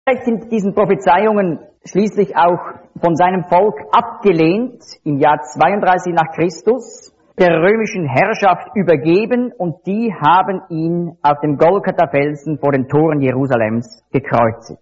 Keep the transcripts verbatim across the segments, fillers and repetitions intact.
sind diesen Prophezeiungen schließlich auch von seinem Volk abgelehnt, im Jahr zweiunddreißig nach Christus, der römischen Herrschaft übergeben, und die haben ihn auf dem Golgatha-Felsen vor den Toren Jerusalems gekreuzigt.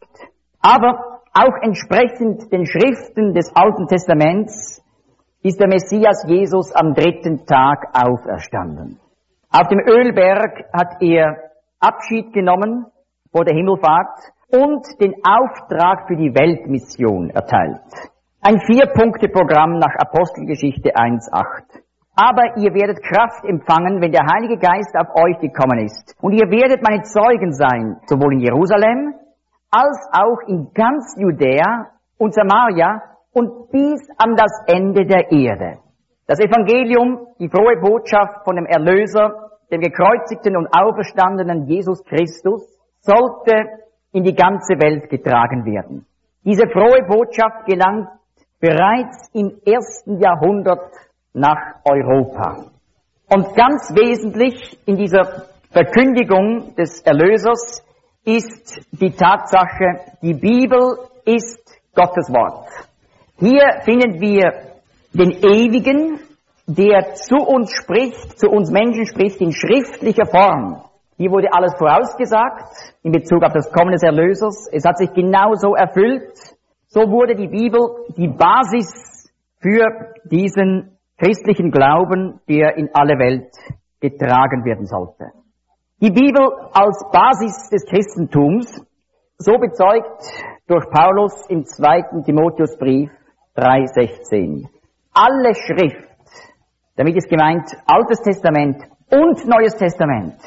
Aber auch entsprechend den Schriften des Alten Testaments ist der Messias Jesus am dritten Tag auferstanden. Auf dem Ölberg hat er Abschied genommen vor der Himmelfahrt und den Auftrag für die Weltmission erteilt. Ein Vier-Punkte-Programm nach Apostelgeschichte eins acht. Aber ihr werdet Kraft empfangen, wenn der Heilige Geist auf euch gekommen ist. Und ihr werdet meine Zeugen sein, sowohl in Jerusalem, als auch in ganz Judäa und Samaria und bis an das Ende der Erde. Das Evangelium, die frohe Botschaft von dem Erlöser, dem gekreuzigten und auferstandenen Jesus Christus, sollte in die ganze Welt getragen werden. Diese frohe Botschaft gelangt bereits im ersten Jahrhundert nach Europa. Und ganz wesentlich in dieser Verkündigung des Erlösers ist die Tatsache, die Bibel ist Gottes Wort. Hier finden wir den Ewigen, der zu uns spricht, zu uns Menschen spricht in schriftlicher Form. Hier wurde alles vorausgesagt in Bezug auf das Kommen des Erlösers. Es hat sich genauso erfüllt. So wurde die Bibel die Basis für diesen christlichen Glauben, der in alle Welt getragen werden sollte. Die Bibel als Basis des Christentums, so bezeugt durch Paulus im zweiten Timotheusbrief drei sechzehn. Alle Schrift, damit ist gemeint Altes Testament und Neues Testament,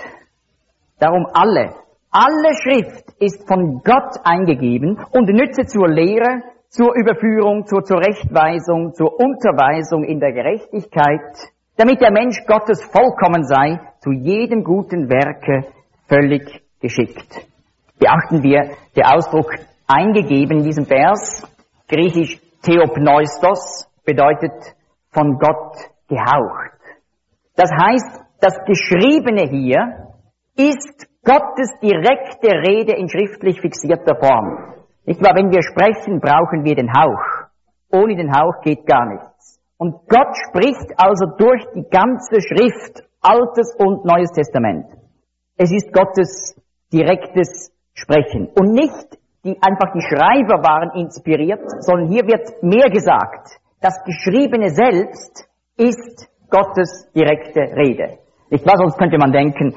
darum alle, alle Schrift ist von Gott eingegeben und nütze zur Lehre, zur Überführung, zur Zurechtweisung, zur Unterweisung in der Gerechtigkeit, damit der Mensch Gottes vollkommen sei, zu jedem guten Werke völlig geschickt. Beachten wir, der Ausdruck eingegeben in diesem Vers, griechisch Theopneustos, bedeutet von Gott gehaucht. Das heißt, das Geschriebene hier ist Gottes direkte Rede in schriftlich fixierter Form. Nicht wahr? Wenn wir sprechen, brauchen wir den Hauch. Ohne den Hauch geht gar nichts. Und Gott spricht also durch die ganze Schrift, Altes und Neues Testament. Es ist Gottes direktes Sprechen. Und nicht die, einfach die Schreiber waren inspiriert, sondern hier wird mehr gesagt. Das Geschriebene selbst ist Gottes direkte Rede. Nicht wahr? Sonst könnte man denken,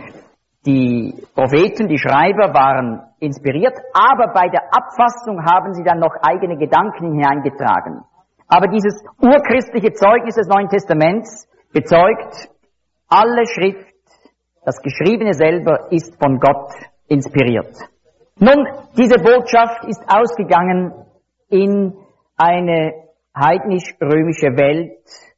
die Propheten, die Schreiber waren inspiriert, aber bei der Abfassung haben sie dann noch eigene Gedanken hineingetragen. Aber dieses urchristliche Zeugnis des Neuen Testaments bezeugt, alle Schrift, das Geschriebene selber ist von Gott inspiriert. Nun, diese Botschaft ist ausgegangen in eine heidnisch-römische Welt,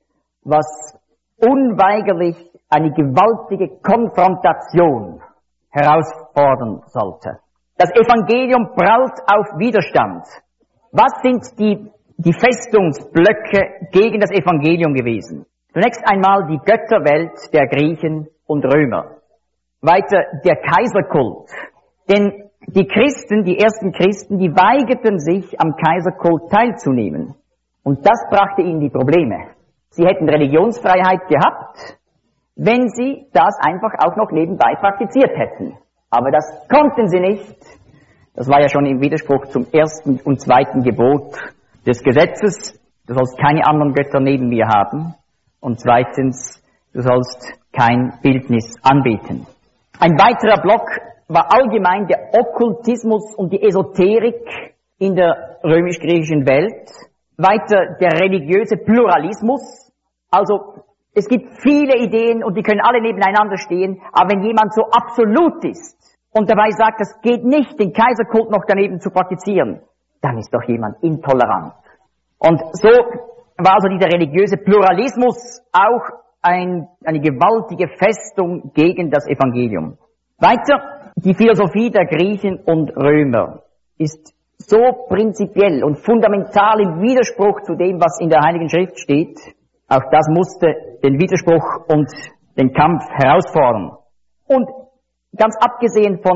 was unweigerlich eine gewaltige Konfrontation herausfordern sollte. Das Evangelium prallt auf Widerstand. Was sind die, die Festungsblöcke gegen das Evangelium gewesen? Zunächst einmal die Götterwelt der Griechen und Römer. Weiter der Kaiserkult. Denn die Christen, die ersten Christen, die weigerten sich, am Kaiserkult teilzunehmen. Und das brachte ihnen die Probleme. Sie hätten Religionsfreiheit gehabt, wenn sie das einfach auch noch nebenbei praktiziert hätten. Aber das konnten sie nicht. Das war ja schon im Widerspruch zum ersten und zweiten Gebot des Gesetzes. Du sollst keine anderen Götter neben mir haben. Und zweitens, du sollst kein Bildnis anbeten. Ein weiterer Block war allgemein der Okkultismus und die Esoterik in der römisch-griechischen Welt. Weiter der religiöse Pluralismus. Also es gibt viele Ideen und die können alle nebeneinander stehen, aber wenn jemand so absolut ist und dabei sagt, das geht nicht, den Kaiserkult noch daneben zu praktizieren, dann ist doch jemand intolerant. Und so war also dieser religiöse Pluralismus auch ein, eine gewaltige Festung gegen das Evangelium. Weiter, die Philosophie der Griechen und Römer ist so prinzipiell und fundamental im Widerspruch zu dem, was in der Heiligen Schrift steht. Auch das musste den Widerspruch und den Kampf herausfordern. Und ganz abgesehen von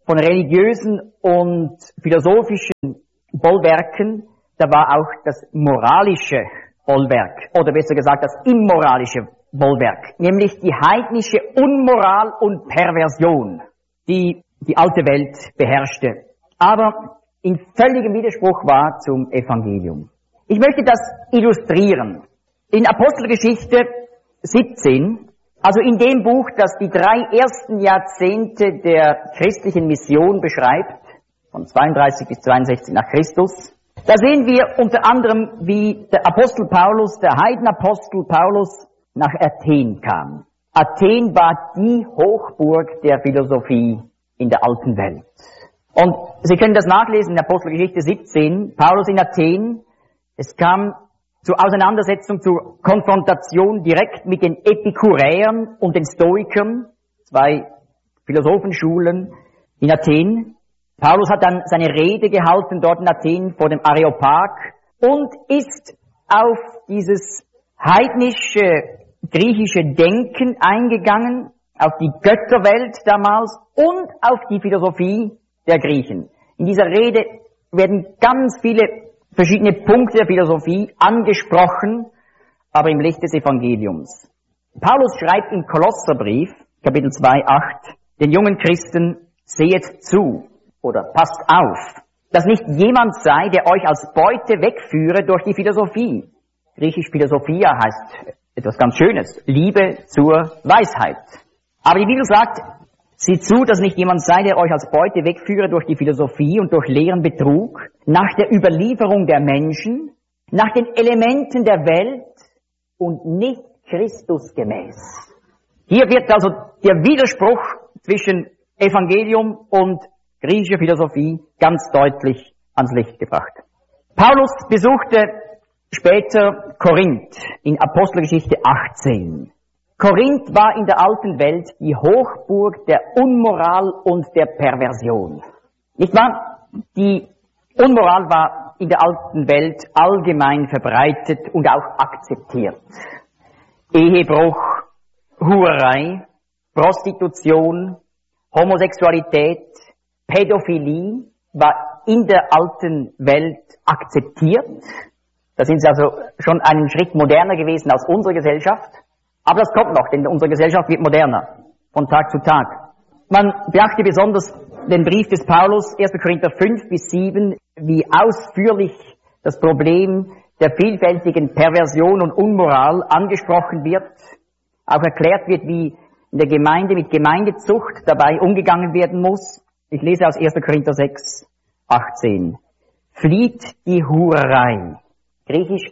von religiösen und philosophischen Bollwerken, da war auch das moralische Bollwerk, oder besser gesagt das immoralische Bollwerk, nämlich die heidnische Unmoral und Perversion, die die alte Welt beherrschte, aber in völligem Widerspruch war zum Evangelium. Ich möchte das illustrieren. In Apostelgeschichte siebzehn, also in dem Buch, das die drei ersten Jahrzehnte der christlichen Mission beschreibt, von zweiunddreißig bis zweiundsechzig nach Christus, da sehen wir unter anderem, wie der Apostel Paulus, der Heidenapostel Paulus, nach Athen kam. Athen war die Hochburg der Philosophie in der alten Welt. Und Sie können das nachlesen in Apostelgeschichte siebzehn, Paulus in Athen. Es kam zur Auseinandersetzung, zur Konfrontation direkt mit den Epikuräern und den Stoikern, zwei Philosophenschulen in Athen. Paulus hat dann seine Rede gehalten dort in Athen vor dem Areopag und ist auf dieses heidnische, griechische Denken eingegangen, auf die Götterwelt damals und auf die Philosophie der Griechen. In dieser Rede werden ganz viele verschiedene Punkte der Philosophie angesprochen, aber im Licht des Evangeliums. Paulus schreibt im Kolosserbrief, Kapitel zwei, acht, den jungen Christen, sehet zu oder passt auf, dass nicht jemand sei, der euch als Beute wegführe durch die Philosophie. Griechisch Philosophia heißt etwas ganz Schönes, Liebe zur Weisheit. Aber die Bibel sagt, sieh zu, dass nicht jemand sei, der euch als Beute wegführe durch die Philosophie und durch leeren Betrug, nach der Überlieferung der Menschen, nach den Elementen der Welt und nicht Christusgemäß. Hier wird also der Widerspruch zwischen Evangelium und griechischer Philosophie ganz deutlich ans Licht gebracht. Paulus besuchte später Korinth in Apostelgeschichte achtzehn. Korinth war in der alten Welt die Hochburg der Unmoral und der Perversion. Nicht wahr? Die Unmoral war in der alten Welt allgemein verbreitet und auch akzeptiert. Ehebruch, Hurerei, Prostitution, Homosexualität, Pädophilie war in der alten Welt akzeptiert. Da sind sie also schon einen Schritt moderner gewesen als unsere Gesellschaft. Aber das kommt noch, denn unsere Gesellschaft wird moderner, von Tag zu Tag. Man beachte besonders den Brief des Paulus, erster Korinther fünf bis sieben, wie ausführlich das Problem der vielfältigen Perversion und Unmoral angesprochen wird, auch erklärt wird, wie in der Gemeinde mit Gemeindezucht dabei umgegangen werden muss. Ich lese aus erster Korinther sechs, achtzehn. Flieht die Hurerei, griechisch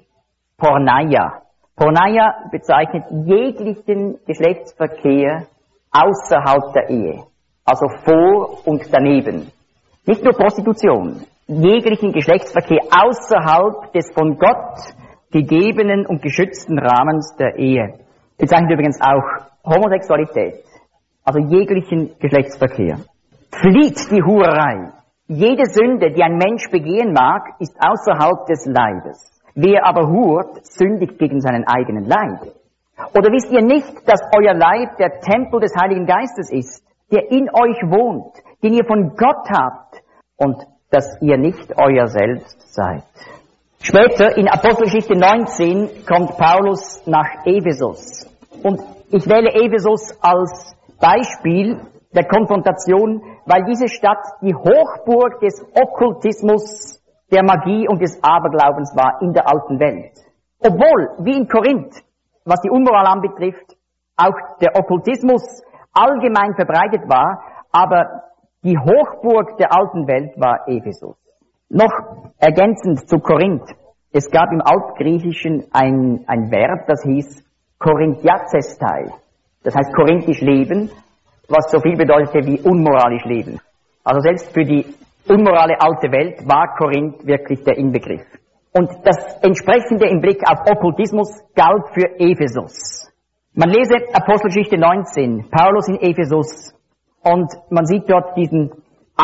Porneia. Porneia bezeichnet jeglichen Geschlechtsverkehr außerhalb der Ehe, also vor und daneben. Nicht nur Prostitution, jeglichen Geschlechtsverkehr außerhalb des von Gott gegebenen und geschützten Rahmens der Ehe. Bezeichnet übrigens auch Homosexualität, also jeglichen Geschlechtsverkehr. Flieht die Hurerei. Jede Sünde, die ein Mensch begehen mag, ist außerhalb des Leibes. Wer aber hurt, sündigt gegen seinen eigenen Leib. Oder wisst ihr nicht, dass euer Leib der Tempel des Heiligen Geistes ist, der in euch wohnt, den ihr von Gott habt und dass ihr nicht euer selbst seid? Später, in Apostelgeschichte neunzehn, kommt Paulus nach Ephesus. Und ich wähle Ephesus als Beispiel der Konfrontation, weil diese Stadt die Hochburg des Okkultismus, der Magie und des Aberglaubens war in der alten Welt. Obwohl, wie in Korinth, was die Unmoral anbetrifft, auch der Okkultismus allgemein verbreitet war, aber die Hochburg der alten Welt war Ephesus. Noch ergänzend zu Korinth. Es gab im Altgriechischen ein, ein Verb, das hieß Korinthiazestai. Das heißt korinthisch leben, was so viel bedeutete wie unmoralisch leben. Also selbst für die unmorale alte Welt war Korinth wirklich der Inbegriff. Und das entsprechende im Blick auf Okkultismus galt für Ephesus. Man lese Apostelgeschichte neunzehn, Paulus in Ephesus, und man sieht dort diesen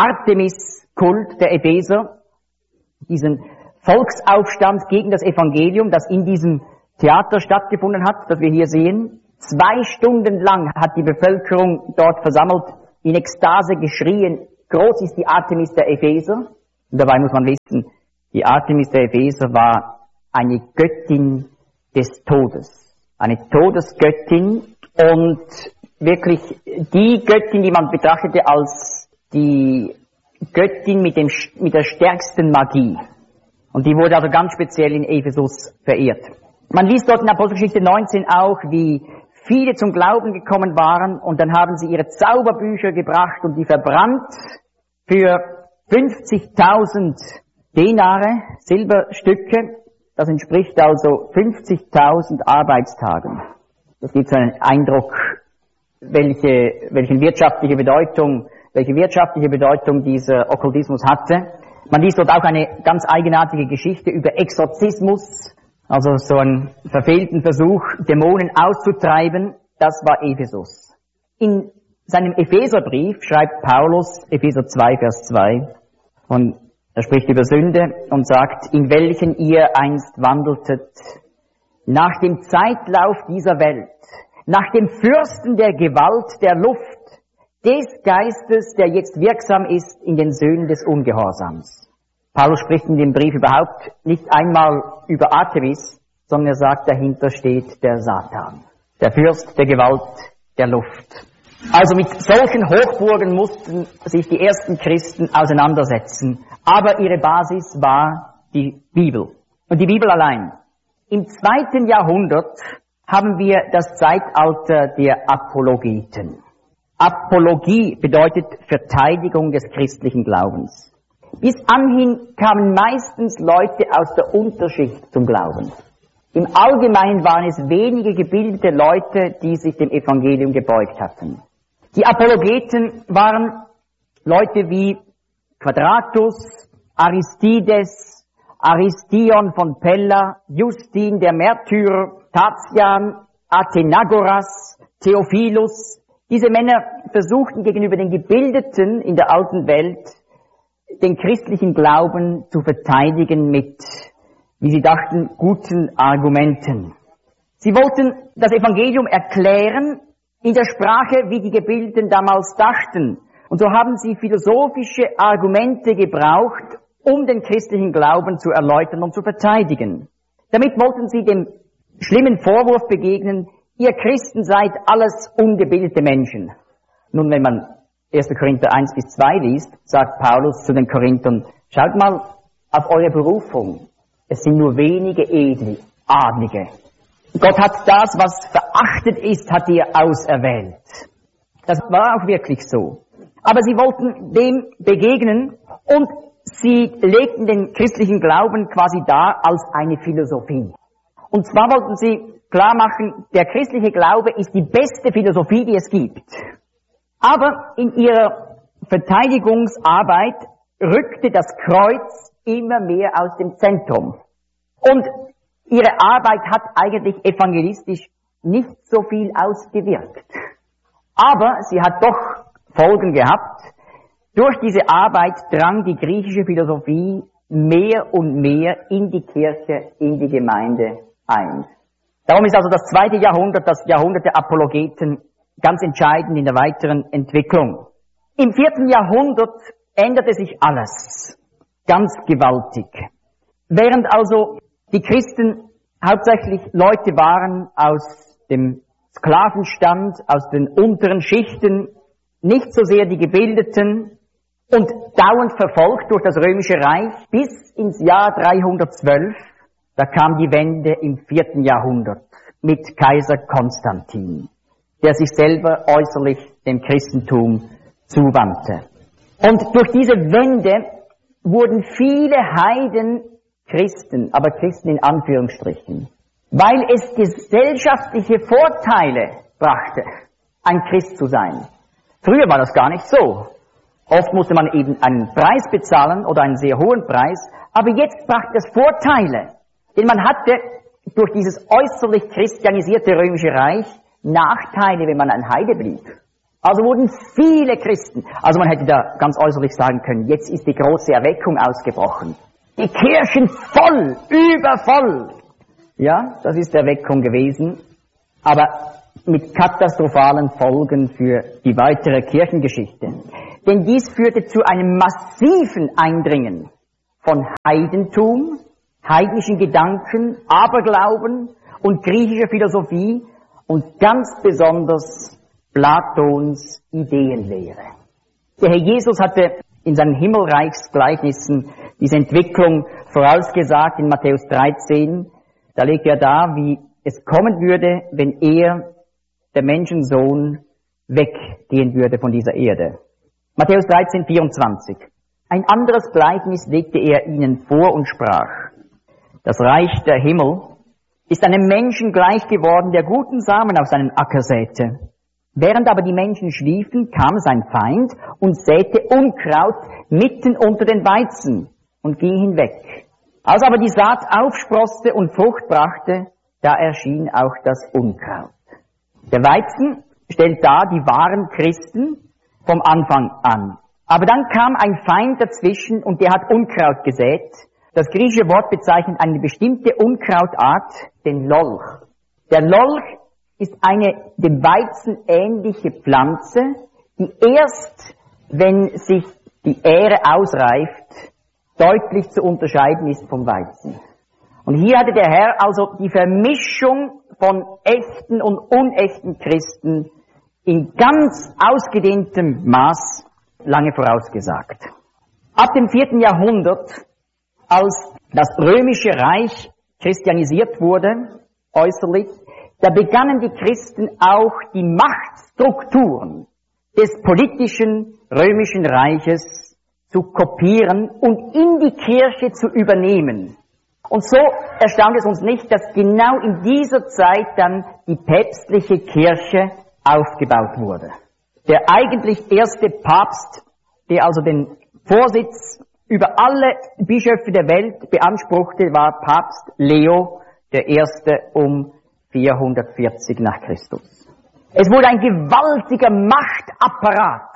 Artemis-Kult der Epheser, diesen Volksaufstand gegen das Evangelium, das in diesem Theater stattgefunden hat, das wir hier sehen. Zwei Stunden lang hat die Bevölkerung dort versammelt in Ekstase geschrien, groß ist die Artemis der Epheser? Und dabei muss man wissen, die Artemis der Epheser war eine Göttin des Todes. Eine Todesgöttin und wirklich die Göttin, die man betrachtete als die Göttin mit, dem, mit der stärksten Magie. Und die wurde also ganz speziell in Ephesus verehrt. Man liest dort in Apostelgeschichte neunzehn auch, wie viele zum Glauben gekommen waren und dann haben sie ihre Zauberbücher gebracht und die verbrannt für fünfzigtausend Denare, Silberstücke. Das entspricht also fünfzigtausend Arbeitstagen. Das gibt so einen Eindruck, welche, welche wirtschaftliche Bedeutung, welche wirtschaftliche Bedeutung dieser Okkultismus hatte. Man liest dort auch eine ganz eigenartige Geschichte über Exorzismus, also so einen verfehlten Versuch, Dämonen auszutreiben. Das war Ephesus. In seinem Epheserbrief schreibt Paulus, Epheser zwei, Vers zwei, und er spricht über Sünde und sagt, in welchen ihr einst wandeltet, nach dem Zeitlauf dieser Welt, nach dem Fürsten der Gewalt der Luft, des Geistes, der jetzt wirksam ist in den Söhnen des Ungehorsams. Paulus spricht in dem Brief überhaupt nicht einmal über Artemis, sondern er sagt, dahinter steht der Satan, der Fürst der Gewalt der Luft. Also mit solchen Hochburgen mussten sich die ersten Christen auseinandersetzen. Aber ihre Basis war die Bibel. Und die Bibel allein. Im zweiten Jahrhundert haben wir das Zeitalter der Apologeten. Apologie bedeutet Verteidigung des christlichen Glaubens. Bis anhin kamen meistens Leute aus der Unterschicht zum Glauben. Im Allgemeinen waren es wenige gebildete Leute, die sich dem Evangelium gebeugt hatten. Die Apologeten waren Leute wie Quadratus, Aristides, Aristion von Pella, Justin der Märtyrer, Tatian, Athenagoras, Theophilus. Diese Männer versuchten gegenüber den Gebildeten in der alten Welt den christlichen Glauben zu verteidigen mit, wie sie dachten, guten Argumenten. Sie wollten das Evangelium erklären in der Sprache, wie die Gebildeten damals dachten. Und so haben sie philosophische Argumente gebraucht, um den christlichen Glauben zu erläutern und zu verteidigen. Damit wollten sie dem schlimmen Vorwurf begegnen, ihr Christen seid alles ungebildete Menschen. Nun, wenn man erster Korinther eins bis zwei liest, sagt Paulus zu den Korinthern, schaut mal auf eure Berufung. Es sind nur wenige Edle, Adlige. Gott hat das, was verachtet ist, hat ihr auserwählt. Das war auch wirklich so. Aber sie wollten dem begegnen und sie legten den christlichen Glauben quasi dar als eine Philosophie. Und zwar wollten sie klar machen, der christliche Glaube ist die beste Philosophie, die es gibt. Aber in ihrer Verteidigungsarbeit rückte das Kreuz immer mehr aus dem Zentrum. Und ihre Arbeit hat eigentlich evangelistisch nicht so viel ausgewirkt. Aber sie hat doch Folgen gehabt. Durch diese Arbeit drang die griechische Philosophie mehr und mehr in die Kirche, in die Gemeinde ein. Darum ist also das zweite Jahrhundert, das Jahrhundert der Apologeten, ganz entscheidend in der weiteren Entwicklung. Im vierten Jahrhundert änderte sich alles ganz gewaltig. Während also die Christen hauptsächlich Leute waren aus dem Sklavenstand, aus den unteren Schichten, nicht so sehr die Gebildeten und dauernd verfolgt durch das Römische Reich bis ins Jahr dreihundertzwölf. Da kam die Wende im vierten Jahrhundert mit Kaiser Konstantin, der sich selber äußerlich dem Christentum zuwandte. Und durch diese Wende wurden viele Heiden Christen, aber Christen in Anführungsstrichen, weil es gesellschaftliche Vorteile brachte, ein Christ zu sein. Früher war das gar nicht so. Oft musste man eben einen Preis bezahlen oder einen sehr hohen Preis, aber jetzt brachte es Vorteile. Denn man hatte durch dieses äußerlich christianisierte Römische Reich Nachteile, wenn man ein Heide blieb. Also wurden viele Christen, also man hätte da ganz äußerlich sagen können, jetzt ist die große Erweckung ausgebrochen. Die Kirchen voll, übervoll. Ja, das ist Erweckung gewesen, aber mit katastrophalen Folgen für die weitere Kirchengeschichte. denn dies führte zu einem massiven Eindringen von Heidentum, heidnischen Gedanken, Aberglauben und griechischer Philosophie und ganz besonders Platons Ideenlehre. Der Herr Jesus hatte in seinen Himmelreichsgleichnissen diese Entwicklung vorausgesagt in Matthäus dreizehn. Da legt er dar, wie es kommen würde, wenn er, der Menschensohn, weggehen würde von dieser Erde. Matthäus dreizehn, vierundzwanzig. Ein anderes Gleichnis legte er ihnen vor und sprach: Das Reich der Himmel ist einem Menschen gleich geworden, der guten Samen auf seinen Acker säte. Während aber die Menschen schliefen, kam sein Feind und säte Unkraut mitten unter den Weizen und ging hinweg. Als aber die Saat aufsproßte und Frucht brachte, da erschien auch das Unkraut. Der Weizen stellt dar die wahren Christen vom Anfang an. Aber dann kam ein Feind dazwischen und der hat Unkraut gesät. Das griechische Wort bezeichnet eine bestimmte Unkrautart, den Lolch. Der Lolch ist eine dem Weizen ähnliche Pflanze, die erst, wenn sich die Ähre ausreift, deutlich zu unterscheiden ist vom Weizen. Und hier hatte der Herr also die Vermischung von echten und unechten Christen in ganz ausgedehntem Maß lange vorausgesagt. Ab dem vierten Jahrhundert, als das römische Reich christianisiert wurde, äußerlich, da begannen die Christen auch die Machtstrukturen des politischen römischen Reiches zu kopieren und in die Kirche zu übernehmen. Und so erstaunt es uns nicht, dass genau in dieser Zeit dann die päpstliche Kirche aufgebaut wurde. Der eigentlich erste Papst, der also den Vorsitz über alle Bischöfe der Welt beanspruchte, war Papst Leo der Erste um vierhundertvierzig nach Christus. Es wurde ein gewaltiger Machtapparat,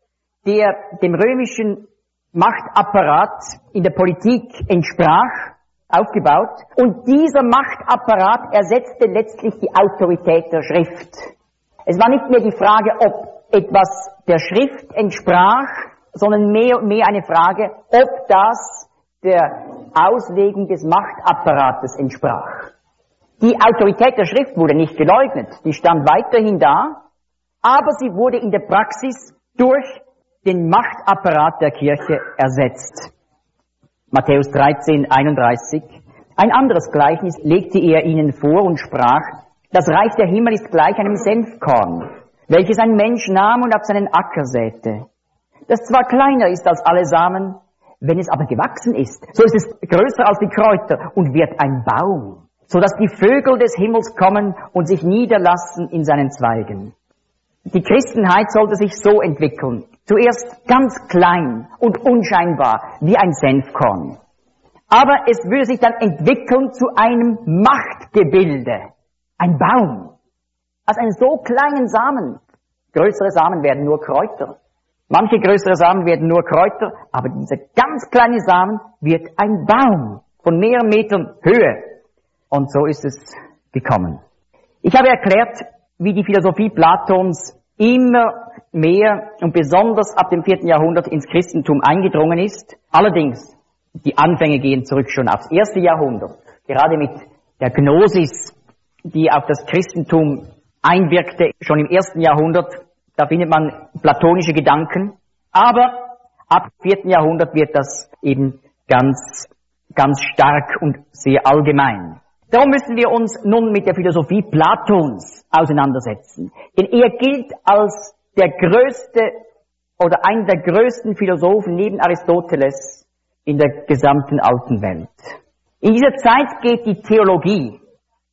der dem römischen Machtapparat in der Politik entsprach, aufgebaut. Und dieser Machtapparat ersetzte letztlich die Autorität der Schrift. Es war nicht mehr die Frage, ob etwas der Schrift entsprach, sondern mehr und mehr eine Frage, ob das der Auslegung des Machtapparates entsprach. Die Autorität der Schrift wurde nicht geleugnet, die stand weiterhin da, aber sie wurde in der Praxis durch den Machtapparat der Kirche ersetzt. Matthäus dreizehn, einunddreißig. Ein anderes Gleichnis legte er ihnen vor und sprach: Das Reich der Himmel ist gleich einem Senfkorn, welches ein Mensch nahm und auf seinen Acker säte. Das zwar kleiner ist als alle Samen, wenn es aber gewachsen ist, so ist es größer als die Kräuter und wird ein Baum, so dass die Vögel des Himmels kommen und sich niederlassen in seinen Zweigen. Die Christenheit sollte sich so entwickeln. Zuerst ganz klein und unscheinbar, wie ein Senfkorn. Aber es würde sich dann entwickeln zu einem Machtgebilde. Ein Baum. Aus einem so kleinen Samen. Größere Samen werden nur Kräuter. Manche größere Samen werden nur Kräuter, aber dieser ganz kleine Samen wird ein Baum von mehreren Metern Höhe. Und so ist es gekommen. Ich habe erklärt, wie die Philosophie Platons immer mehr und besonders ab dem vierten Jahrhundert ins Christentum eingedrungen ist. Allerdings, die Anfänge gehen zurück schon aufs erste Jahrhundert. Gerade mit der Gnosis, die auf das Christentum einwirkte, schon im ersten Jahrhundert, da findet man platonische Gedanken. Aber ab dem vierten Jahrhundert wird das eben ganz, ganz stark und sehr allgemein. Darum müssen wir uns nun mit der Philosophie Platons auseinandersetzen. Denn er gilt als der größte oder einer der größten Philosophen neben Aristoteles in der gesamten alten Welt. In dieser Zeit geht die Theologie,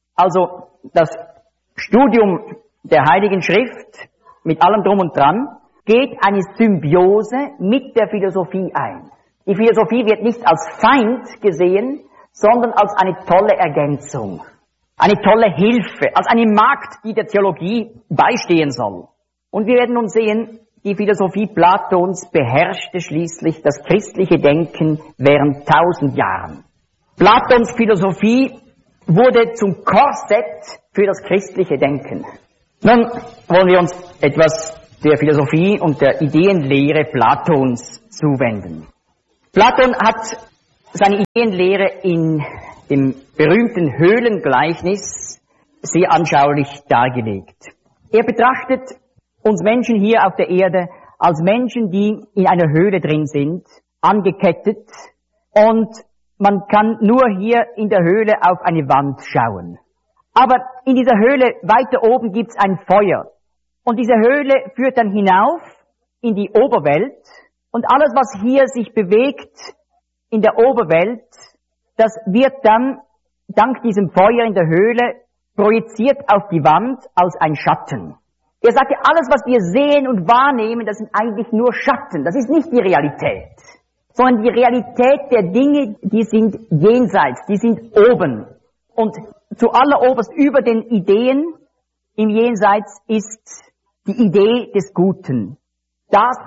also das Studium der Heiligen Schrift mit allem Drum und Dran, geht eine Symbiose mit der Philosophie ein. Die Philosophie wird nicht als Feind gesehen, sondern als eine tolle Ergänzung, eine tolle Hilfe, als eine Magd, die der Theologie beistehen soll. Und wir werden nun sehen, die Philosophie Platons beherrschte schließlich das christliche Denken während tausend Jahren. Platons Philosophie wurde zum Korsett für das christliche Denken. Nun wollen wir uns etwas der Philosophie und der Ideenlehre Platons zuwenden. Platon hat seine Ideenlehre in dem berühmten Höhlengleichnis sehr anschaulich dargelegt. Er betrachtet uns Menschen hier auf der Erde als Menschen, die in einer Höhle drin sind, angekettet, und man kann nur hier in der Höhle auf eine Wand schauen. Aber in dieser Höhle weiter oben gibt's ein Feuer. Und diese Höhle führt dann hinauf in die Oberwelt. Und alles, was hier sich bewegt in der Oberwelt, das wird dann dank diesem Feuer in der Höhle projiziert auf die Wand als ein Schatten. Er sagte, alles, was wir sehen und wahrnehmen, das sind eigentlich nur Schatten. Das ist nicht die Realität, sondern die Realität der Dinge, die sind jenseits, die sind oben. Und zu alleroberst über den Ideen im Jenseits ist die Idee des Guten. Das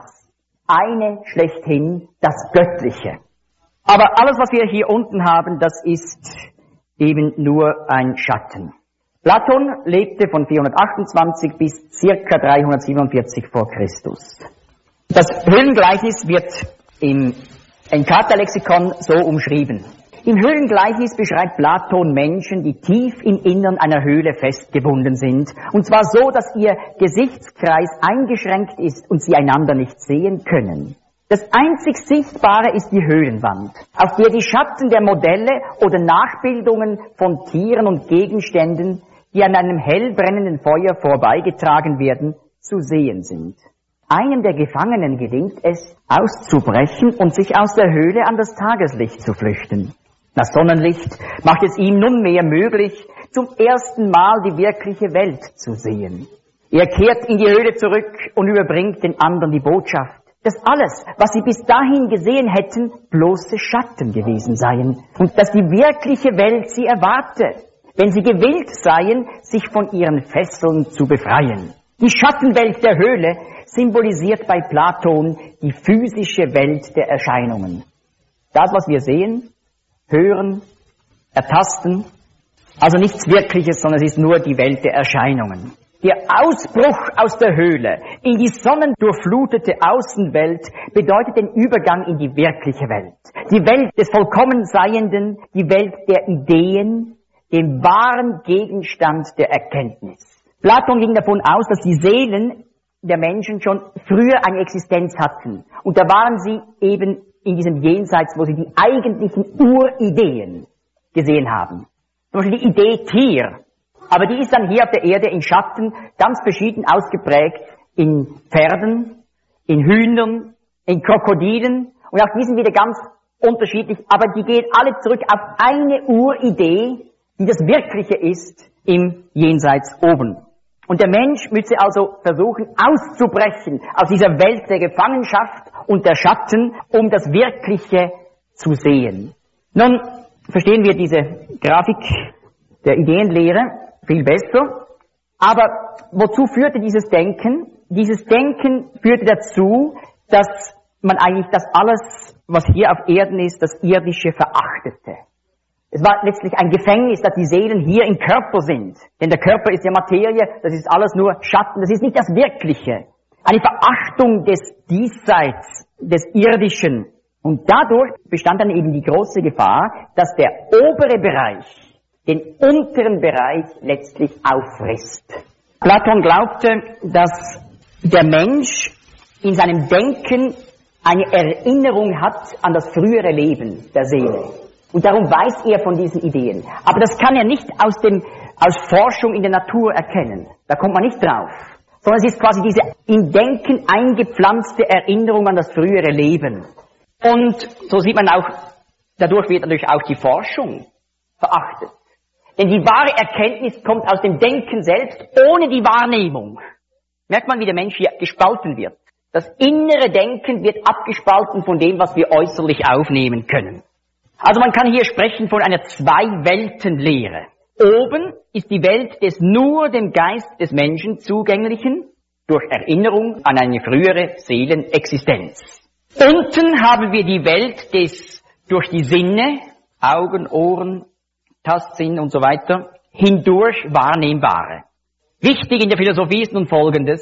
eine schlechthin, das Göttliche. Aber alles, was wir hier unten haben, das ist eben nur ein Schatten. Platon lebte von vierhundertachtundzwanzig bis circa dreihundertsiebenundvierzig vor Christus. Das Höhlengleichnis wird im Encarta-Lexikon so umschrieben. Im Höhlengleichnis beschreibt Platon Menschen, die tief im Innern einer Höhle festgebunden sind, und zwar so, dass ihr Gesichtskreis eingeschränkt ist und sie einander nicht sehen können. Das einzig Sichtbare ist die Höhlenwand, auf der die Schatten der Modelle oder Nachbildungen von Tieren und Gegenständen, die an einem hell brennenden Feuer vorbeigetragen werden, zu sehen sind. Einem der Gefangenen gelingt es, auszubrechen und sich aus der Höhle an das Tageslicht zu flüchten. Das Sonnenlicht macht es ihm nunmehr möglich, zum ersten Mal die wirkliche Welt zu sehen. Er kehrt in die Höhle zurück und überbringt den anderen die Botschaft, dass alles, was sie bis dahin gesehen hätten, bloße Schatten gewesen seien und dass die wirkliche Welt sie erwarte, wenn sie gewillt seien, sich von ihren Fesseln zu befreien. Die Schattenwelt der Höhle symbolisiert bei Platon die physische Welt der Erscheinungen. Das, was wir sehen, hören, ertasten, also nichts Wirkliches, sondern es ist nur die Welt der Erscheinungen. Der Ausbruch aus der Höhle in die sonnendurchflutete Außenwelt bedeutet den Übergang in die wirkliche Welt. Die Welt des vollkommen Seienden, die Welt der Ideen, dem wahren Gegenstand der Erkenntnis. Platon ging davon aus, dass die Seelen der Menschen schon früher eine Existenz hatten. Und da waren sie eben in diesem Jenseits, wo sie die eigentlichen Urideen gesehen haben. Zum Beispiel die Idee Tier. Aber die ist dann hier auf der Erde in Schatten ganz verschieden ausgeprägt in Pferden, in Hühnern, in Krokodilen. Und auch die sind wieder ganz unterschiedlich. Aber die gehen alle zurück auf eine Uridee, die das Wirkliche ist im Jenseits oben. Und der Mensch müsse also versuchen, auszubrechen aus dieser Welt der Gefangenschaft und der Schatten, um das Wirkliche zu sehen. Nun verstehen wir diese Grafik der Ideenlehre viel besser. Aber wozu führte dieses Denken? Dieses Denken führte dazu, dass man eigentlich das alles, was hier auf Erden ist, das Irdische verachtete. Es war letztlich ein Gefängnis, dass die Seelen hier im Körper sind. Denn der Körper ist ja Materie, das ist alles nur Schatten, das ist nicht das Wirkliche. Eine Verachtung des Diesseits, des Irdischen. Und dadurch bestand dann eben die große Gefahr, dass der obere Bereich den unteren Bereich letztlich auffrisst. Platon glaubte, dass der Mensch in seinem Denken eine Erinnerung hat an das frühere Leben der Seele. Und darum weiß er von diesen Ideen. Aber das kann er nicht aus dem, aus Forschung in der Natur erkennen. Da kommt man nicht drauf. Sondern es ist quasi diese im Denken eingepflanzte Erinnerung an das frühere Leben. Und so sieht man auch, dadurch wird natürlich auch die Forschung verachtet. Denn die wahre Erkenntnis kommt aus dem Denken selbst, ohne die Wahrnehmung. Merkt man, wie der Mensch hier gespalten wird. Das innere Denken wird abgespalten von dem, was wir äußerlich aufnehmen können. Also man kann hier sprechen von einer Zwei-Welten-Lehre. Oben ist die Welt des nur dem Geist des Menschen zugänglichen, durch Erinnerung an eine frühere Seelenexistenz. Unten haben wir die Welt des durch die Sinne, Augen, Ohren, Tastsinn und so weiter, hindurch Wahrnehmbare. Wichtig in der Philosophie ist nun Folgendes.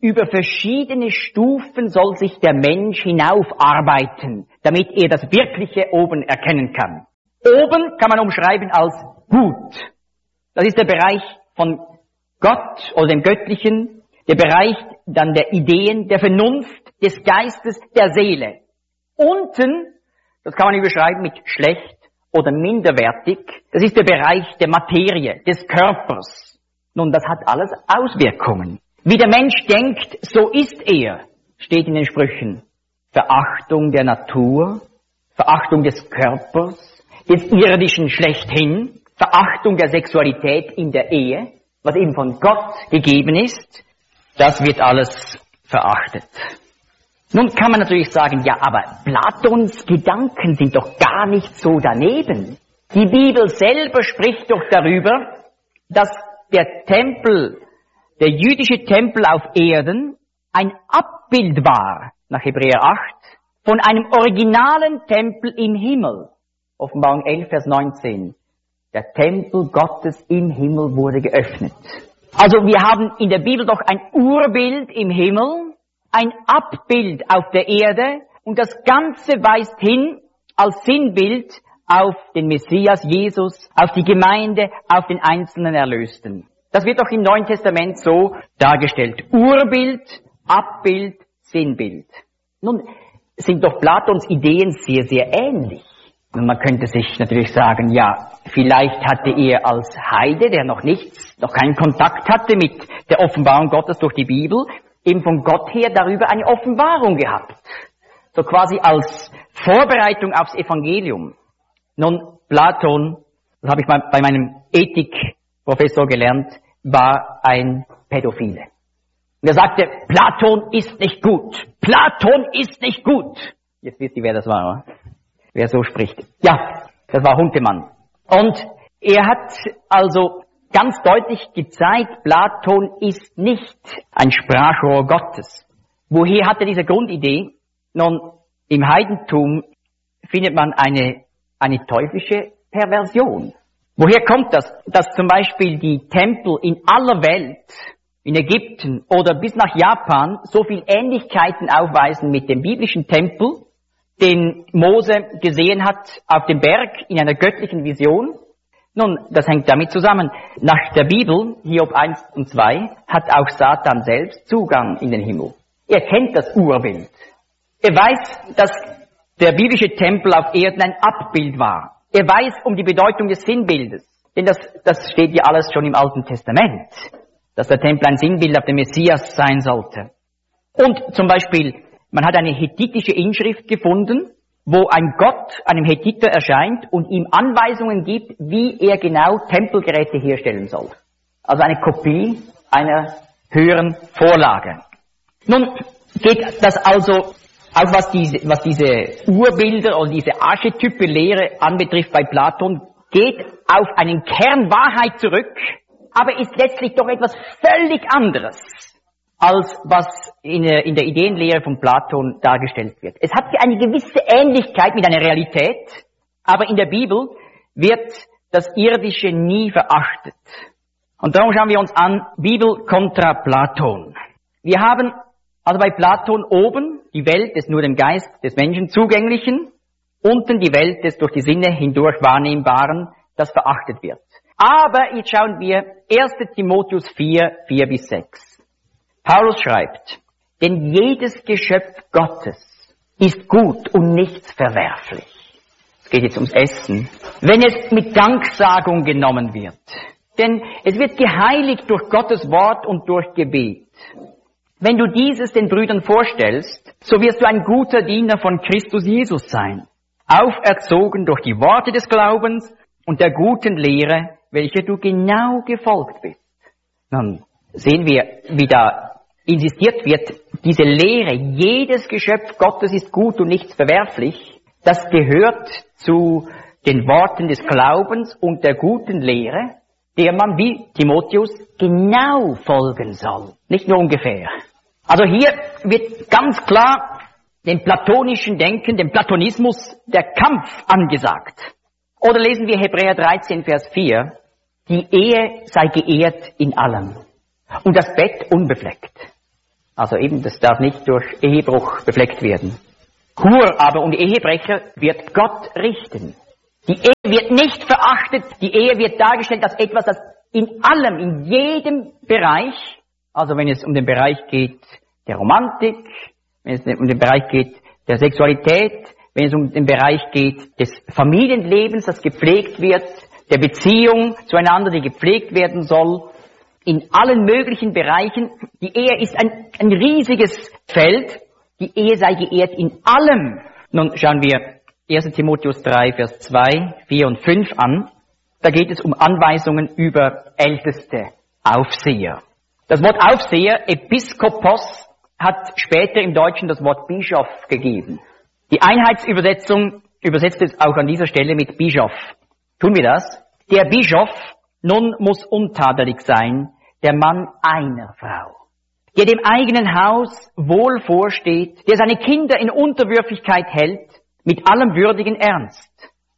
über verschiedene Stufen soll sich der Mensch hinaufarbeiten, damit er das Wirkliche oben erkennen kann. Oben kann man umschreiben als gut. Das ist der Bereich von Gott oder dem Göttlichen, der Bereich dann der Ideen, der Vernunft, des Geistes, der Seele. Unten, das kann man überschreiben mit schlecht oder minderwertig, das ist der Bereich der Materie, des Körpers. Nun, das hat alles Auswirkungen. Wie der Mensch denkt, so ist er, steht in den Sprüchen. Verachtung der Natur, Verachtung des Körpers, des Irdischen schlechthin, Verachtung der Sexualität in der Ehe, was eben von Gott gegeben ist, das wird alles verachtet. Nun kann man natürlich sagen, ja, aber Platons Gedanken sind doch gar nicht so daneben. Die Bibel selber spricht doch darüber, dass der Tempel, der jüdische Tempel auf Erden, ein Abbild war, nach Hebräer acht, von einem originalen Tempel im Himmel. Offenbarung elf, Vers neunzehn. Der Tempel Gottes im Himmel wurde geöffnet. Also wir haben in der Bibel doch ein Urbild im Himmel, ein Abbild auf der Erde und das Ganze weist hin als Sinnbild auf den Messias Jesus, auf die Gemeinde, auf den einzelnen Erlösten. Das wird doch im Neuen Testament so dargestellt. Urbild, Abbild, Sinnbild. Nun sind doch Platons Ideen sehr, sehr ähnlich. Und man könnte sich natürlich sagen, ja, vielleicht hatte er als Heide, der noch nichts, noch keinen Kontakt hatte mit der Offenbarung Gottes durch die Bibel, eben von Gott her darüber eine Offenbarung gehabt. So quasi als Vorbereitung aufs Evangelium. Nun, Platon, das habe ich mal bei meinem Ethikprofessor gelernt, war ein Pädophile. Und er sagte, Platon ist nicht gut. Platon ist nicht gut. Jetzt wisst ihr, wer das war, oder? Wer so spricht. Ja, das war Huntemann. Und er hat also ganz deutlich gezeigt, Platon ist nicht ein Sprachrohr Gottes. Woher hat er diese Grundidee? Nun, im Heidentum findet man eine, eine teuflische Perversion. Woher kommt das? Dass zum Beispiel die Tempel in aller Welt, in Ägypten oder bis nach Japan, so viel Ähnlichkeiten aufweisen mit dem biblischen Tempel, den Mose gesehen hat auf dem Berg in einer göttlichen Vision. Nun, das hängt damit zusammen. Nach der Bibel, Hiob eins und zwei, hat auch Satan selbst Zugang in den Himmel. Er kennt das Urbild. Er weiß, dass der biblische Tempel auf Erden ein Abbild war. Er weiß um die Bedeutung des Sinnbildes. Denn das, das steht ja alles schon im Alten Testament, dass der Tempel ein Sinnbild auf den Messias sein sollte. Und zum Beispiel, man hat eine hethitische Inschrift gefunden, wo ein Gott einem Hethiter erscheint und ihm Anweisungen gibt, wie er genau Tempelgeräte herstellen soll. Also eine Kopie einer höheren Vorlage. Nun geht das also, auch was diese, was diese Urbilder oder diese Archetype-Lehre anbetrifft bei Platon, geht auf einen Kern Wahrheit zurück, aber ist letztlich doch etwas völlig anderes, als was in der, in der Ideenlehre von Platon dargestellt wird. Es hat eine gewisse Ähnlichkeit mit einer Realität, aber in der Bibel wird das Irdische nie verachtet. Und darum schauen wir uns an, Bibel kontra Platon. Wir haben also bei Platon oben die Welt des nur dem Geist des Menschen Zugänglichen, unten die Welt des durch die Sinne hindurch Wahrnehmbaren, das verachtet wird. Aber jetzt schauen wir erster Timotheus vier, vier bis sechs. Paulus schreibt, denn jedes Geschöpf Gottes ist gut und nichts verwerflich. Es geht jetzt ums Essen. Wenn es mit Danksagung genommen wird. Denn es wird geheiligt durch Gottes Wort und durch Gebet. Wenn du dieses den Brüdern vorstellst, so wirst du ein guter Diener von Christus Jesus sein, auferzogen durch die Worte des Glaubens und der guten Lehre, welcher du genau gefolgt bist. Nun sehen wir, wie da insistiert wird, diese Lehre, jedes Geschöpf Gottes ist gut und nichts verwerflich, das gehört zu den Worten des Glaubens und der guten Lehre, der man wie Timotheus genau folgen soll, nicht nur ungefähr. Also hier wird ganz klar dem platonischen Denken, dem Platonismus, der Kampf angesagt. Oder lesen wir Hebräer dreizehn, Vers vier, die Ehe sei geehrt in allem und das Bett unbefleckt. Also eben, das darf nicht durch Ehebruch befleckt werden. Hur aber und Ehebrecher wird Gott richten. Die Ehe wird nicht verachtet, die Ehe wird dargestellt als etwas, das in allem, in jedem Bereich, also wenn es um den Bereich geht der Romantik, wenn es um den Bereich geht der Sexualität, wenn es um den Bereich geht des Familienlebens, das gepflegt wird, der Beziehung zueinander, die gepflegt werden soll, in allen möglichen Bereichen. Die Ehe ist ein, ein riesiges Feld. Die Ehe sei geehrt in allem. Nun schauen wir erster Timotheus drei, Vers zwei, vier und fünf an. Da geht es um Anweisungen über älteste Aufseher. Das Wort Aufseher, Episkopos, hat später im Deutschen das Wort Bischof gegeben. Die Einheitsübersetzung übersetzt es auch an dieser Stelle mit Bischof. Tun wir das? Der Bischof nun muss untadelig sein, der Mann einer Frau, der dem eigenen Haus wohl vorsteht, der seine Kinder in Unterwürfigkeit hält, mit allem würdigen Ernst.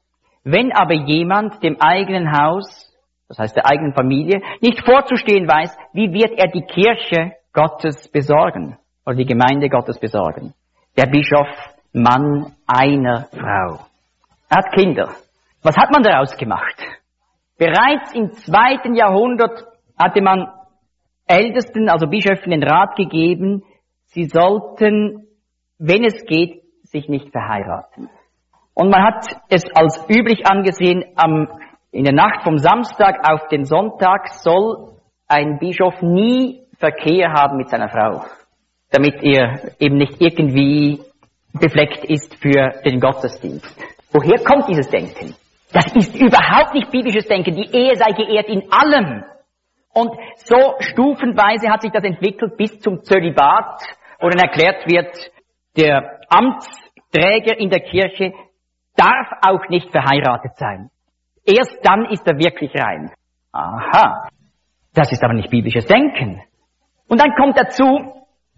Wenn aber jemand dem eigenen Haus, das heißt der eigenen Familie, nicht vorzustehen weiß, wie wird er die Kirche Gottes besorgen, oder die Gemeinde Gottes besorgen? Der Bischof, Mann einer Frau. Er hat Kinder. Was hat man daraus gemacht? Bereits im zweiten Jahrhundert hatte man Ältesten, also Bischöfen, den Rat gegeben, sie sollten, wenn es geht, sich nicht verheiraten. Und man hat es als üblich angesehen, am, in der Nacht vom Samstag auf den Sonntag soll ein Bischof nie Verkehr haben mit seiner Frau, damit er eben nicht irgendwie befleckt ist für den Gottesdienst. Woher kommt dieses Denken? Das ist überhaupt nicht biblisches Denken. Die Ehe sei geehrt in allem. Und so stufenweise hat sich das entwickelt bis zum Zölibat, wo dann erklärt wird, der Amtsträger in der Kirche darf auch nicht verheiratet sein. Erst dann ist er wirklich rein. Aha, das ist aber nicht biblisches Denken. Und dann kommt dazu,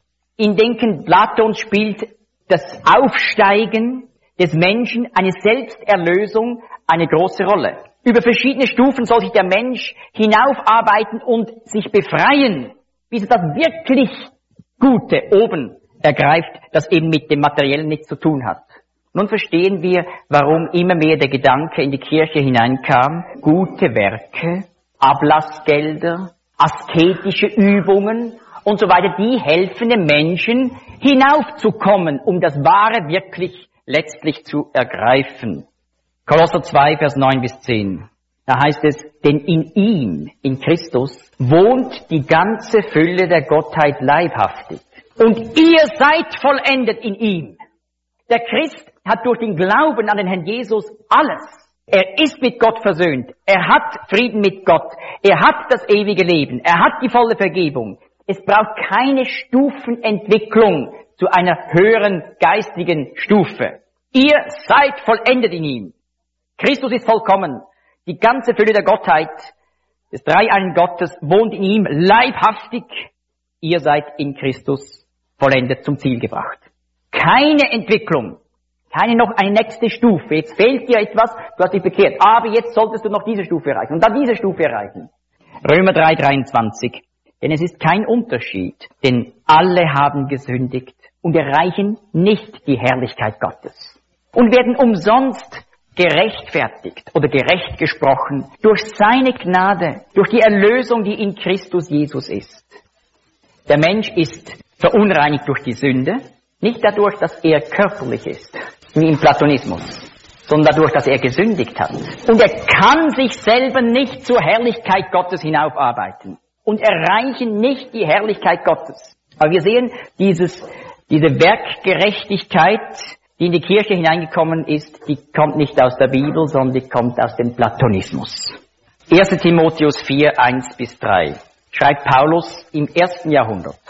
im Denken Platons spielt das Aufsteigen des Menschen, eine Selbsterlösung, eine große Rolle. Über verschiedene Stufen soll sich der Mensch hinaufarbeiten und sich befreien, bis er das wirklich Gute oben ergreift, das eben mit dem Materiellen nichts zu tun hat. Nun verstehen wir, warum immer mehr der Gedanke in die Kirche hineinkam, gute Werke, Ablassgelder, asketische Übungen und so weiter, die helfen dem Menschen hinaufzukommen, um das Wahre wirklich letztlich zu ergreifen. Kolosser zwei, Vers neun bis zehn. Da heißt es, denn in ihm, in Christus, wohnt die ganze Fülle der Gottheit leibhaftig. Und ihr seid vollendet in ihm. Der Christ hat durch den Glauben an den Herrn Jesus alles. Er ist mit Gott versöhnt. Er hat Frieden mit Gott. Er hat das ewige Leben. Er hat die volle Vergebung. Es braucht keine Stufenentwicklung zu einer höheren geistigen Stufe. Ihr seid vollendet in ihm. Christus ist vollkommen. Die ganze Fülle der Gottheit, des Dreieinen Gottes, wohnt in ihm leibhaftig. Ihr seid in Christus vollendet, zum Ziel gebracht. Keine Entwicklung, keine noch eine nächste Stufe. Jetzt fehlt dir etwas, du hast dich bekehrt, aber jetzt solltest du noch diese Stufe erreichen und dann diese Stufe erreichen. Römer drei, dreiundzwanzig. Denn es ist kein Unterschied, denn alle haben gesündigt und erreichen nicht die Herrlichkeit Gottes und werden umsonst gerechtfertigt oder gerecht gesprochen durch seine Gnade, durch die Erlösung, die in Christus Jesus ist. Der Mensch ist verunreinigt durch die Sünde, nicht dadurch, dass er körperlich ist, wie im Platonismus, sondern dadurch, dass er gesündigt hat. Und er kann sich selber nicht zur Herrlichkeit Gottes hinaufarbeiten und erreichen nicht die Herrlichkeit Gottes. Aber wir sehen, dieses, diese Werkgerechtigkeit, die in die Kirche hineingekommen ist, die kommt nicht aus der Bibel, sondern die kommt aus dem Platonismus. erster Timotheus vier, eins bis drei schreibt Paulus im ersten Jahrhundert.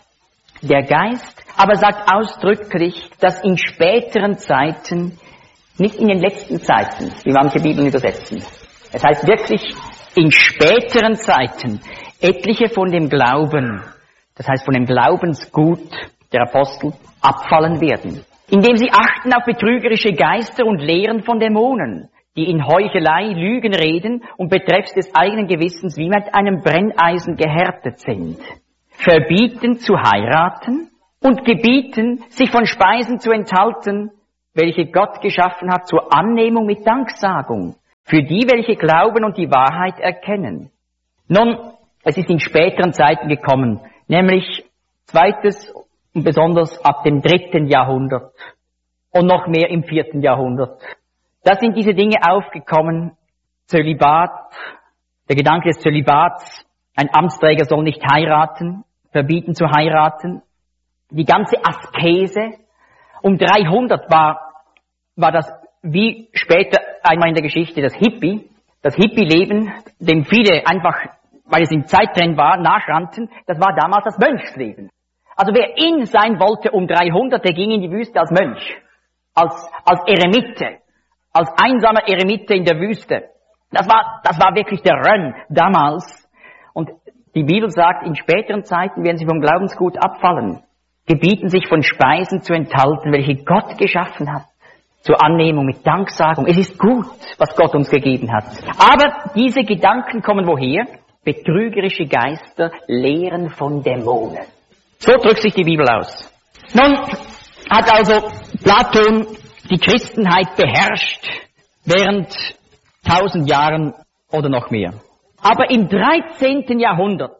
Der Geist aber sagt ausdrücklich, dass in späteren Zeiten, nicht in den letzten Zeiten, wie manche Bibeln übersetzen, es heißt wirklich in späteren Zeiten, etliche von dem Glauben, das heißt von dem Glaubensgut der Apostel, abfallen werden, indem sie achten auf betrügerische Geister und Lehren von Dämonen, die in Heuchelei Lügen reden und betreffs des eigenen Gewissens wie mit einem Brenneisen gehärtet sind. verbieten zu heiraten und gebieten, sich von Speisen zu enthalten, welche Gott geschaffen hat, zur Annehmung mit Danksagung, für die, welche glauben und die Wahrheit erkennen. Nun, es ist in späteren Zeiten gekommen, nämlich zweites und besonders ab dem dritten Jahrhundert und noch mehr im vierten Jahrhundert. Da sind diese Dinge aufgekommen, Zölibat, der Gedanke des Zölibats, ein Amtsträger soll nicht heiraten, verbieten zu heiraten, die ganze Askese. Um dreihundert war, war das wie später einmal in der Geschichte das Hippie, das Hippie-Leben, dem viele einfach, weil es im Zeittrend war, nachrannten, das war damals das Mönchsleben. Also wer in sein wollte um dreihundert, der ging in die Wüste als Mönch, als, als Eremite, als einsamer Eremite in der Wüste. Das war, das war wirklich der Run damals. Und die Bibel sagt, in späteren Zeiten werden sie vom Glaubensgut abfallen, gebieten sich von Speisen zu enthalten, welche Gott geschaffen hat, zur Annehmung mit Danksagung. Es ist gut, was Gott uns gegeben hat. Aber diese Gedanken kommen woher? Betrügerische Geister lehren von Dämonen. So drückt sich die Bibel aus. Nun hat also Platon die Christenheit beherrscht während tausend Jahren oder noch mehr. Aber im dreizehnten Jahrhundert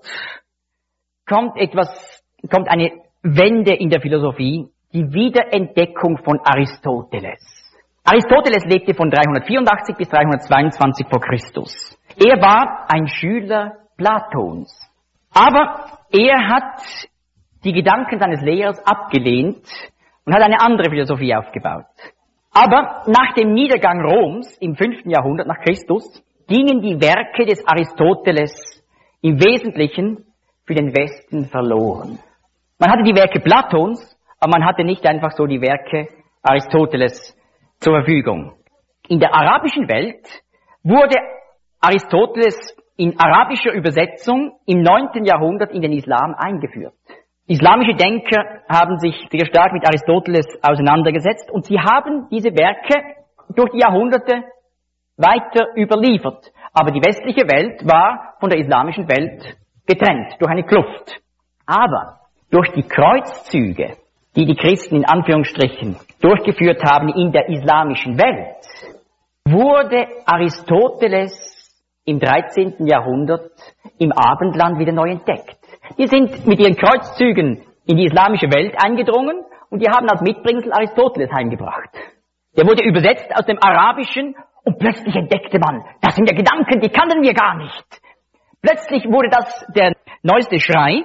kommt etwas, kommt eine Wende in der Philosophie, die Wiederentdeckung von Aristoteles. Aristoteles lebte von dreihundertvierundachtzig bis dreihundertzweiundzwanzig vor Christus. Er war ein Schüler Platons. Aber er hat die Gedanken seines Lehrers abgelehnt und hat eine andere Philosophie aufgebaut. Aber nach dem Niedergang Roms im fünften Jahrhundert nach Christus gingen die Werke des Aristoteles im Wesentlichen für den Westen verloren. Man hatte die Werke Platons, aber man hatte nicht einfach so die Werke Aristoteles zur Verfügung. In der arabischen Welt wurde Aristoteles in arabischer Übersetzung im neunten Jahrhundert in den Islam eingeführt. Islamische Denker haben sich sehr stark mit Aristoteles auseinandergesetzt und sie haben diese Werke durch die Jahrhunderte weiter überliefert. Aber die westliche Welt war von der islamischen Welt getrennt durch eine Kluft. Aber durch die Kreuzzüge, die die Christen in Anführungsstrichen durchgeführt haben in der islamischen Welt, wurde Aristoteles im dreizehnten Jahrhundert im Abendland wieder neu entdeckt. Die sind mit ihren Kreuzzügen in die islamische Welt eingedrungen und die haben als Mitbringsel Aristoteles heimgebracht. Der wurde übersetzt aus dem Arabischen und plötzlich entdeckte man, das sind ja Gedanken, die kannten wir gar nicht. Plötzlich wurde das der neueste Schrei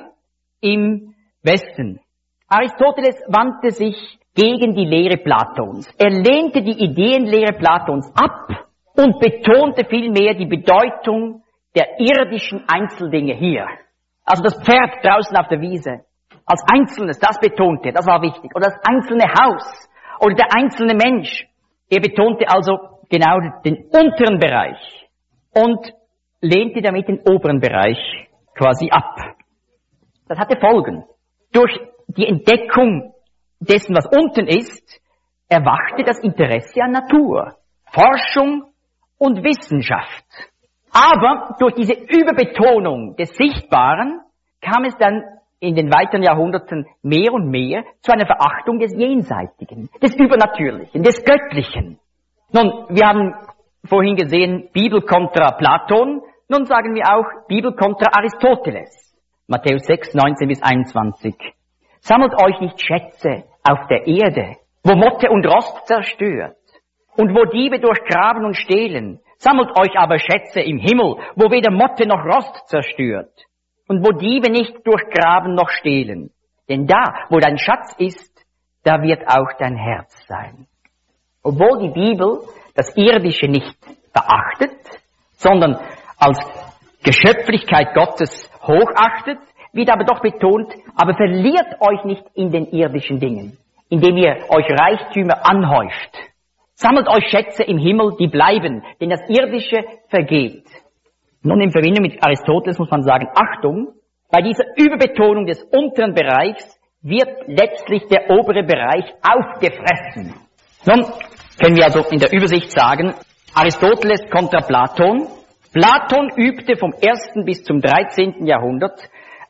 im Westen. Aristoteles wandte sich gegen die Lehre Platons. Er lehnte die Ideenlehre Platons ab und betonte vielmehr die Bedeutung der irdischen Einzeldinge hier. Also das Pferd draußen auf der Wiese, als Einzelnes, das betonte, das war wichtig. Oder das einzelne Haus, oder der einzelne Mensch. Er betonte also genau den unteren Bereich und lehnte damit den oberen Bereich quasi ab. Das hatte Folgen. Durch die Entdeckung dessen, was unten ist, erwachte das Interesse an Natur, Forschung und Wissenschaft. Aber durch diese Überbetonung des Sichtbaren kam es dann in den weiteren Jahrhunderten mehr und mehr zu einer Verachtung des Jenseitigen, des Übernatürlichen, des Göttlichen. Nun, wir haben vorhin gesehen, Bibel kontra Platon, nun sagen wir auch Bibel kontra Aristoteles. Matthäus sechs, neunzehn bis einundzwanzig. Sammelt euch nicht Schätze auf der Erde, wo Motte und Rost zerstört und wo Diebe durchgraben und stehlen. Sammelt euch aber Schätze im Himmel, wo weder Motte noch Rost zerstört und wo Diebe nicht durchgraben noch stehlen. Denn da, wo dein Schatz ist, da wird auch dein Herz sein. Obwohl die Bibel das Irdische nicht verachtet, sondern als Geschöpflichkeit Gottes hochachtet, wird aber doch betont, aber verliert euch nicht in den irdischen Dingen, indem ihr euch Reichtümer anhäuft. Sammelt euch Schätze im Himmel, die bleiben, denn das Irdische vergeht. Nun, in Verbindung mit Aristoteles muss man sagen, Achtung, bei dieser Überbetonung des unteren Bereichs wird letztlich der obere Bereich aufgefressen. Nun können wir also in der Übersicht sagen, Aristoteles kontra Platon. Platon übte vom ersten bis zum dreizehnten Jahrhundert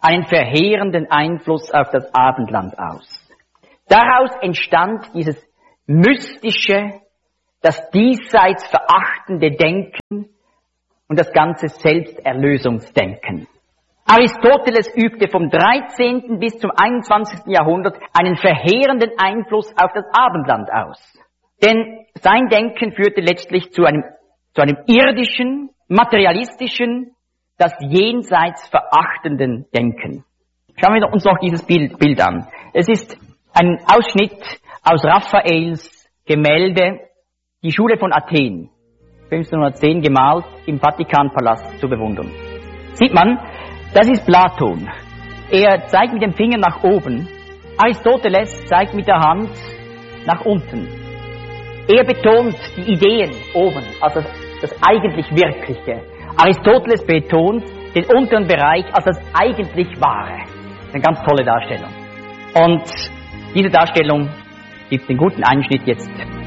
einen verheerenden Einfluss auf das Abendland aus. Daraus entstand dieses mystische, das diesseits verachtende Denken und das ganze Selbsterlösungsdenken. Aristoteles übte vom dreizehnten bis zum einundzwanzigsten Jahrhundert einen verheerenden Einfluss auf das Abendland aus. Denn sein Denken führte letztlich zu einem, zu einem irdischen, materialistischen, das jenseits verachtenden Denken. Schauen wir uns noch dieses Bild, Bild an. Es ist ein Ausschnitt aus Raffaels Gemälde, die Schule von Athen, fünfzehnhundertzehn gemalt, im Vatikanpalast zu bewundern. Sieht man, das ist Platon. Er zeigt mit dem Finger nach oben, Aristoteles zeigt mit der Hand nach unten. Er betont die Ideen oben, also das eigentlich Wirkliche. Aristoteles betont den unteren Bereich als das eigentlich Wahre. Eine ganz tolle Darstellung. Und diese Darstellung gibt den guten Einschnitt jetzt.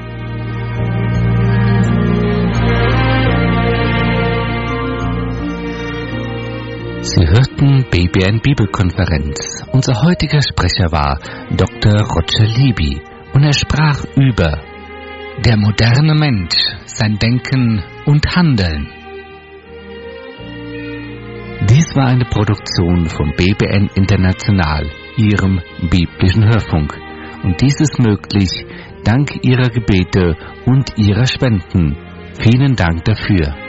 Sie hörten B B N Bibelkonferenz. Unser heutiger Sprecher war Doktor Roger Libby und er sprach über der moderne Mensch, sein Denken und Handeln. Dies war eine Produktion von B B N International, Ihrem biblischen Hörfunk. Und dies ist möglich dank Ihrer Gebete und Ihrer Spenden. Vielen Dank dafür.